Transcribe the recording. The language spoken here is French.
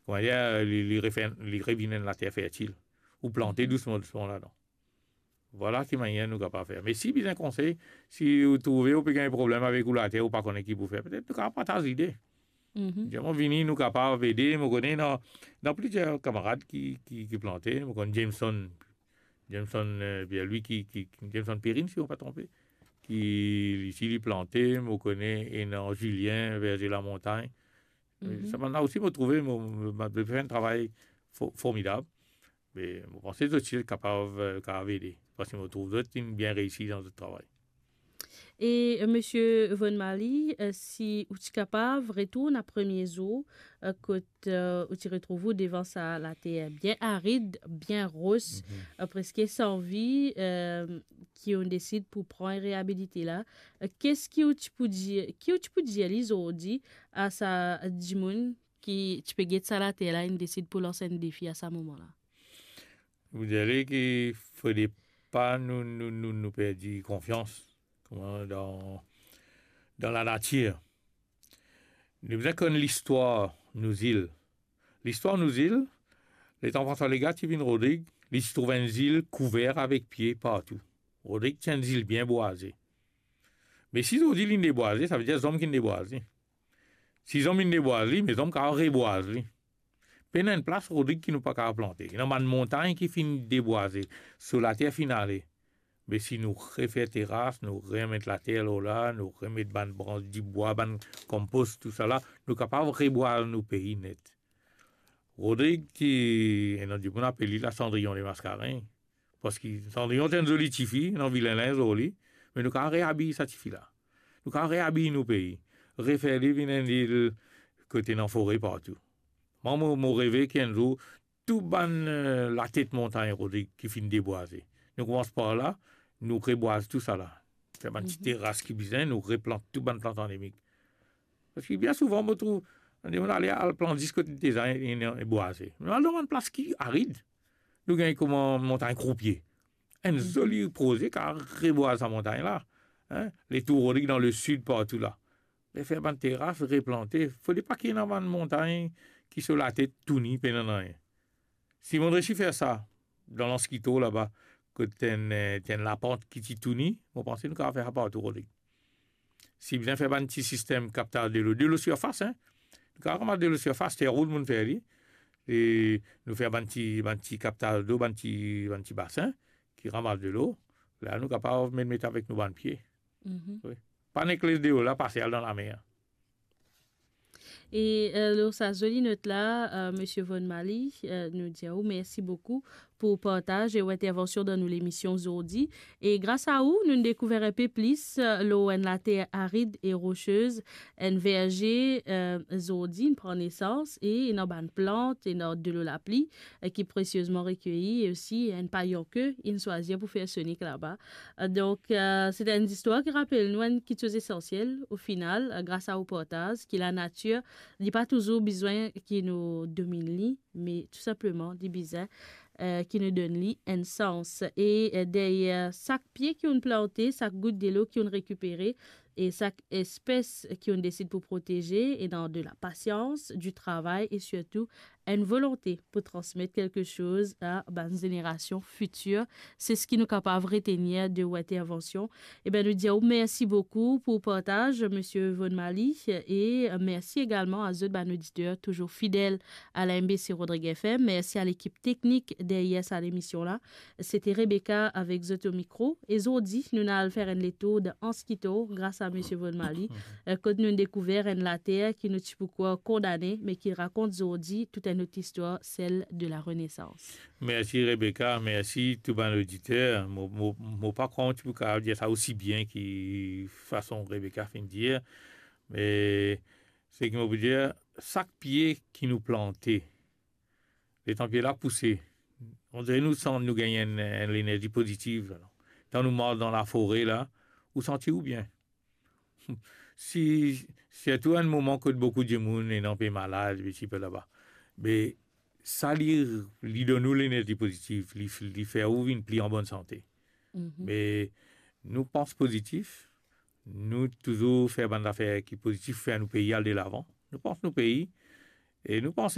comment dire, les revenir la terre fertile, ou planter doucement là-dedans. Voilà qui manière nous capable de faire. Mais si bien conseil, si vous trouvez ou un problème avec la terre ou pas connaître qui vous faire, peut-être nous capable partager idée. Nous venir nous capable d'aider, nous connaissons dans plusieurs camarades qui plantaient, nous connaissons bien lui Jameson Perrine si on ne pas trompé, qui ici il plantait, nous connaissons et dans Julien vers la montagne. Ça m'a aussi trouvé m'a fait un travail formidable. Mais je pense que je suis capable d'aider. Parce que je trouve que je bien réussi dans ce travail. Et Monsieur Von Mali, si vous êtes capable, retourne à premier jour, que vous retrouvez devant la terre bien aride, bien rose, presque sans vie, qui on décide pour prendre et réhabiliter là. Qu'est-ce que tu peux dire, les aujourd'hui à sa Dimoun qui tu peux guetter ça la terre là, il décide pour lancer un défi à ce moment-là? Vous direz qu'il ne faudrait pas nous perdre confiance dans la nature. Nous avons connu l'histoire nous îles. L'histoire nous îles, les enfants les gars qui viennent Rodrigue, ils se trouvent une île couverte avec pieds partout. Rodrigue tient une île bien boisée. Mais si ils disent qu'ils boisée, ça veut dire qu'ils ont qui boisée. Si ils ont une boisée, mais ils ont qu'à reboiser. Puis il y a une place Rodrigue qui nous pas qu'à planter. Il y a une montagne qui finit déboisée sur la terre finale. Mais si nous refaisons terrasse, nous remettons la terre là, nous remettons ban branche du bois, ban compost, tout ça là, nous sommes capables de reboiser nos pays net. Rodrigue, qui est du bon appelé la Cendrillon des Mascarins, parce que Cendrillon est une jolie tifi, non vilain jolie, mais nous sommes réhabiller cette tifi là. Nous sommes réhabiller nos pays, refaire des îles côté dans la forêt partout. Moi, mon rêve qu'un jour, tout ban la tête montagne Rodrigue qui finit déboiser. Nous commençons par là, nous reboisons tout ça là. C'est une petite terrasse qui bizarre, nous replantons tout ban plantes endémiques. Parce que bien souvent, on trouve, on allait à la plante 10 côtés des ans et boisé. Mais on a une place qui aride. Nous gagnons comme une montagne croupier. Un joli projet car reboise la montagne là. Hein? Les tours Rodrigue dans le sud, partout là. Les faire une terrasse, replanter. Il ne faut pas qu'il y ait une montagne qui sur la tête tout ni, pas rien. Si on réussit à faire ça, dans l'Anskito là-bas, que tu as la pente qui t'y tout ni, on pense que nous allons faire ça partout Rodrigue. Si bien faire un petit système capteur de l'eau surface, hein, nous allons remettre de l'eau surface, c'est roule mon faire et nous faire un petit capteur d'eau, un petit bassin qui ramasse de l'eau. Là, nous sommes capables de mettre avec nos bancs de pied. Oui. Pas une écluse de l'eau là, passer dans la mer. Et sa jolie note là, Monsieur Von Mali, nous dit merci beaucoup pour le partage et l'intervention dans l'émission aujourd'hui. Et grâce à vous, nous découvrons un peu plus l'eau en la terre aride et rocheuse, en verger aujourd'hui prend naissance et une bonne plante et de l'eau la pluie qui est précieusement recueillie et aussi un paillon que il choisit pour faire sonic là-bas. Donc c'est une histoire qui rappelle nous qui est essentiel au final grâce à au partage qui la nature il n'y a pas toujours besoin qui nous domine, mais tout simplement des besoins qui nous donnent un sens. Et derrière chaque pied qui ont planté, chaque goutte de l'eau qui ont récupéré, et chaque espèce qui on décide pour protéger, et dans de la patience, du travail et surtout une volonté pour transmettre quelque chose à une génération future. C'est ce qui nous est capable de retenir de votre intervention. Et bien, nous disons merci beaucoup pour le partage, Monsieur Von Mali, et merci également à nos auditeurs toujours fidèles à la MBC Rodrigue FM. Merci à l'équipe technique derrière cette émission-là. C'était Rebecca avec Zoto au micro. Et aujourd'hui, nous allons faire un tour de Anskito grâce à M. Von Mali. Quand nous avons découvert la terre qui nous tue pourquoi condamné, mais qui raconte aujourd'hui toute une autre histoire, celle de la Renaissance. Merci Rebecca, merci tout bon auditeur. Mon pas contre tu peux dire ça aussi bien que façon Rebecca fait dire, mais c'est que je veux dire chaque pied qui nous plantait, les temps pieds là poussé. On dirait nous sentons nous gagner l'énergie positive. Quand nous marchons dans la forêt là, vous sentez où bien? Si c'est tout un moment que beaucoup de monde est un peu malade, un petit peu là-bas. Mais ça lui donne nous l'énergie positive, lui fait ouvrir une pli en bonne santé. Mais nous pensons positif, nous toujours faire des affaires qui positif faire nos pays aller de l'avant. Nous pensons nos pays et nous pensons